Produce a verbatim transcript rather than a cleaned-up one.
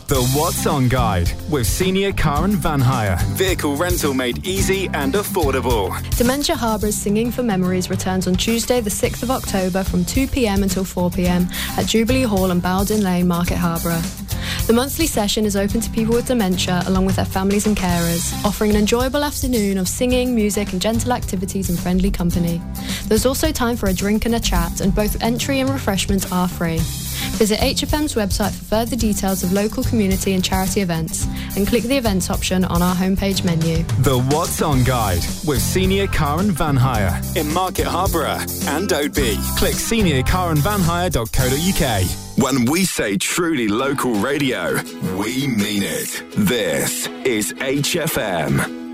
The What's On Guide with Senior Car and Van Hire. Vehicle rental made easy and affordable. Dementia Harbour's Singing for Memories returns on Tuesday the sixth of October from two p.m. until four p.m. at Jubilee Hall and Bowden Lane, Market Harborough. The monthly session is open to people with dementia along with their families and carers, offering an enjoyable afternoon of singing, music and gentle activities and friendly company. There's also time for a drink and a chat, and both entry and refreshments are free. Visit H F M's website for further details of local community and charity events and click the events option on our homepage menu. The What's On Guide with Senior Car and Van Hire in Market Harborough and Oadby. Click senior car and van hire dot co dot uk. When we say truly local radio, we mean it. This is H F M.